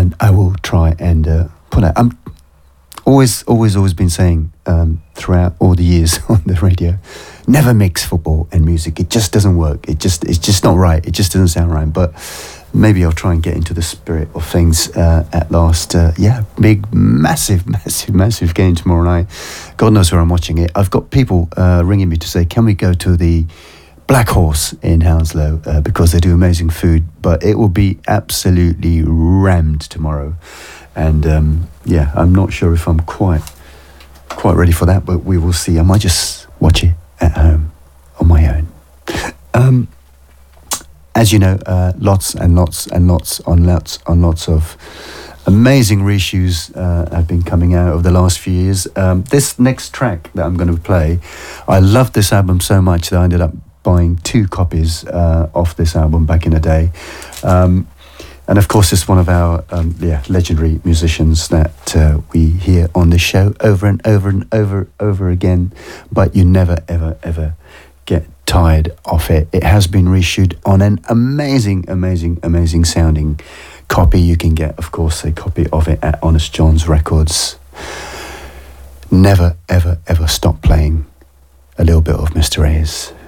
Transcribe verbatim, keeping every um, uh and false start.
and I will try and uh, put out. I'm always, always, always been saying um, throughout all the years on the radio, never mix football and music. It just doesn't work. It just, it's just not right. It just doesn't sound right. But maybe I'll try and get into the spirit of things uh, at last. Uh, yeah, big, massive, massive, massive game tomorrow night. God knows where I'm watching it. I've got people uh, ringing me to say, can we go to the Black Horse in Hounslow uh, because they do amazing food, but it will be absolutely rammed tomorrow. And um, yeah, I'm not sure if I'm quite quite ready for that, but we will see. I might just watch it at home on my own. Um, as you know, uh, lots and lots and lots on lots on lots of amazing reissues uh, have been coming out over the last few years. Um, this next track that I'm going to play, I love this album so much that I ended up buying two copies uh, of this album back in the day. Um, and of course, it's one of our um, yeah, legendary musicians that uh, we hear on this show over and over and over over again, but you never, ever, ever get tired of it. It has been reissued on an amazing, amazing, amazing sounding copy. You can get, of course, a copy of it at Honest John's Records. Never, ever, ever stop playing a little bit of Mister Ayers.